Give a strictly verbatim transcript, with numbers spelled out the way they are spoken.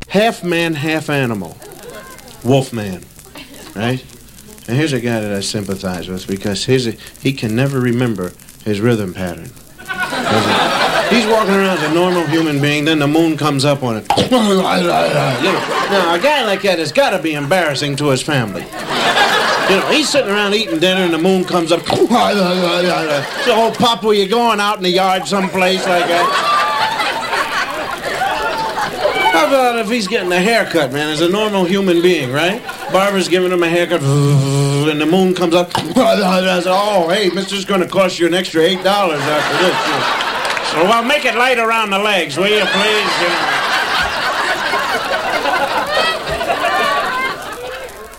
half man, half animal. Wolfman, right? And here's a guy that I sympathize with because his, he can never remember his rhythm pattern. He's walking around as a normal human being, then the moon comes up on it. You know, now, a guy like that has got to be embarrassing to his family. You know, he's sitting around eating dinner and the moon comes up. So, oh, Pop, were you going out in the yard someplace like that? How about if he's getting a haircut, man, as a normal human being, right? Barber's giving him a haircut, and the moon comes up. Oh, hey, mister, it's going to cost you an extra eight dollars after this. So, well, make it light around the legs, will you, please?